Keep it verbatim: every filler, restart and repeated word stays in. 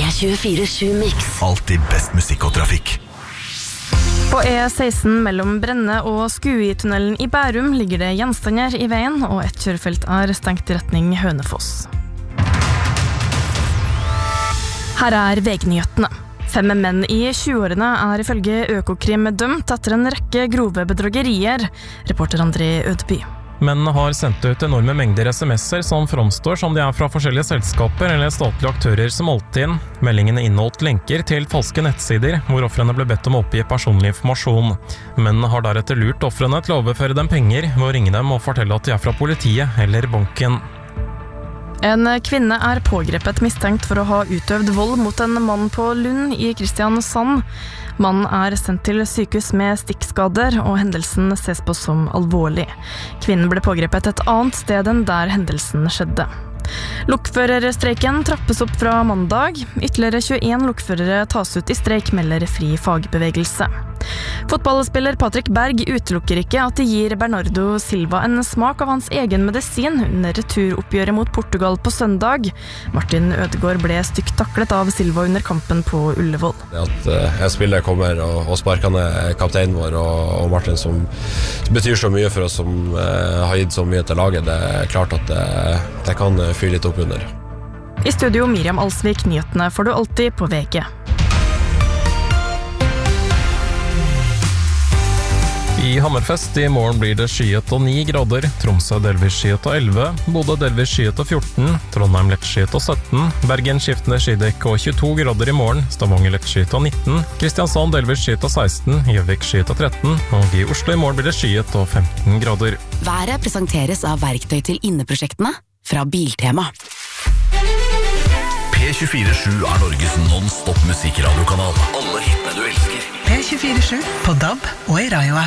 tjuefire sju Mix. Alltid best musikk og trafikk. På E seksten mellom Brenne og Skui-tunnelen i Bærum ligger det gjenstander i veien, og et kjørefelt er stengt i retning Hønefoss. Her er vegnyhetene. Fem menn i tjueårene er ifølge Økokrim dømt etter en rekke grove bedragerier, reporter André Ødby. Mennene har sendt ut enorme mengder sms'er som framstår som de er fra forskjellige selskaper eller statlige aktører som målte inn. Meldingene inneholdt lenker til falske nettsider, hvor offrene ble bedt om å oppgi personlig informasjon. Mennene har deretter lurt offrene til å overføre dem penger ved å ringe dem og fortelle at de er fra politiet eller banken. En kvinne er pågrepet mistenkt for å ha utøvd vold mot en mann på Lund i Kristiansand. Mannen er sendt til sykehus med stikkskader, og hendelsen ses på som alvorlig. Kvinnen ble pågrepet et annet sted enn der hendelsen skjedde. Lokførerstreiken trappes opp fra mandag. Ytterligere tjueen lokførere tas ut i streik, melder Fri Fagbevegelse. Fotballspiller Patrick Berg utelukker ikke at de gir Bernardo Silva en smak av hans egen medisin under returoppgjøret mot Portugal på søndag. Martin Ødegaard ble stygt taklet av Silva under kampen på Ullevål. Det at en spiller kommer og, og sparker ned kapteinen vår og, og Martin, som betyr så mye for oss, som eh, har gitt så mye til laget, det er klart at det, det kan fyre litt opp under. I studio Miriam Alsvik, nyhetene får du alltid på V G. I Hammerfest i morgen blir det skyet og ni grader, Tromsø delvis skyet og elleve, Bodø delvis skyet og fjorten, Trondheim lett skyet og sytten, Bergen skiftende skydekk og tjueto grader i morgen, Stavanger lett skyet og nitten, Kristiansand delvis skyet og seksten, Gjøvik skyet og tretten, og i Oslo i morgen blir det skyet og femten grader. Været presenteres av verktøy til inneprosjektene fra Biltema. P tjuefire sju er Norges non-stop musikradiokanal. Alle hitene du elsker. P tjuefire sju på D A B og i Radio-appen.